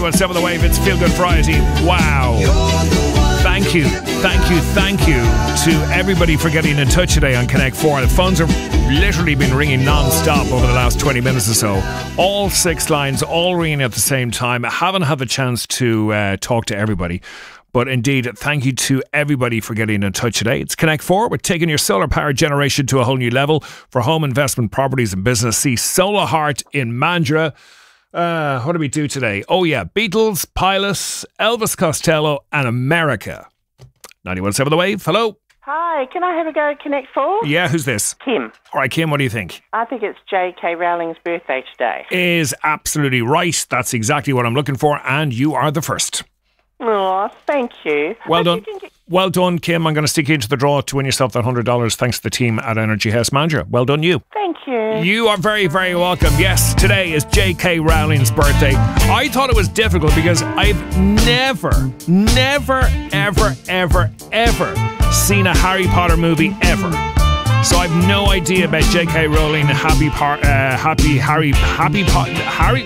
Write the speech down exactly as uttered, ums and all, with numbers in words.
ninety-one point seven The Wave. It's Feel Good Friday. Wow. Thank you, thank you, thank you to everybody for getting in touch today on Connect four. The phones have literally been ringing non-stop over the last twenty minutes or so. All six lines, all ringing at the same time. I haven't had the chance to uh, talk to everybody. But indeed, thank you to everybody for getting in touch today. It's Connect four. We're taking your solar power generation to a whole new level for home investment properties and business. See Solar Heart in Mandurah. Uh, what do we do today? Oh yeah, Beatles, Pilot, Elvis Costello and America. ninety-one point seven The Wave. Hello. Hi, can I have a go at Connect four? Yeah, who's this? Kim. All right, Kim, what do you think? I think it's J K Rowling's birthday today. Is absolutely right. That's exactly what I'm looking for, and you are the first. Oh, thank you. Well done. Well done, Kim. I'm going to stick you into the draw to win yourself that one hundred dollars thanks to the team at Energy House Mandurah. Well done, you. Thank you. You are very, very welcome. Yes, today is J K Rowling's birthday. I thought it was difficult because I've never, never, ever, ever, ever seen a Harry Potter movie ever. So I've no idea about J K Rowling, Happy, par- uh, Happy Harry, Happy Pot, Harry.